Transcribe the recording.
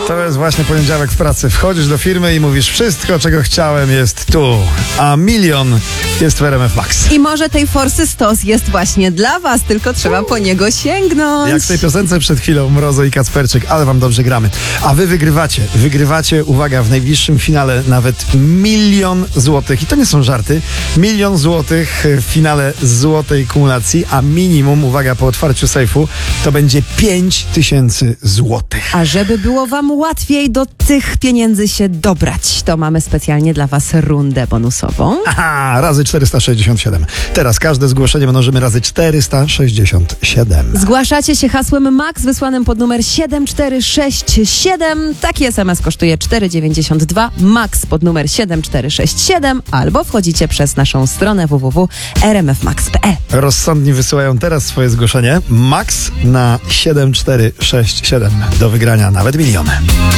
To jest właśnie poniedziałek w pracy. Wchodzisz do firmy i mówisz, wszystko czego chciałem jest tu, a milion jest w RMF Max. I może tej forsy stos jest właśnie dla was, tylko trzeba po niego sięgnąć. Jak w tej piosence przed chwilą Mrozo i Kacperczyk, ale wam dobrze gramy. A wy wygrywacie. Wygrywacie, uwaga, w najbliższym finale nawet 1 000 000 złotych. I to nie są żarty. 1 000 000 złotych w finale złotej kumulacji, a minimum, uwaga, po otwarciu sejfu, to będzie 5000 złotych. A żeby było wam łatwiej do tych pieniędzy się dobrać, to mamy specjalnie dla was rundę bonusową. Aha, razy 467. Teraz każde zgłoszenie mnożymy razy 467. Zgłaszacie się hasłem MAX wysłanym pod numer 7467. Taki SMS kosztuje 4,92. MAX pod numer 7467 albo wchodzicie przez naszą stronę www.rmfmax.pl. Rozsądni wysyłają teraz swoje zgłoszenie. Max na 7467. Do wygrania nawet miliony.